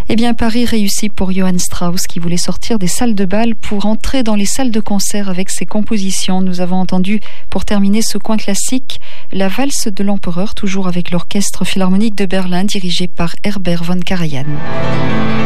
Eh bien, Paris réussi pour Johann Strauss qui voulait sortir des salles de bal pour entrer dans les salles de concert avec ses compositions. Nous avons entendu, pour terminer ce coin classique, la valse de l'empereur, toujours avec l'orchestre philharmonique de Berlin dirigé par Herbert von Karajan.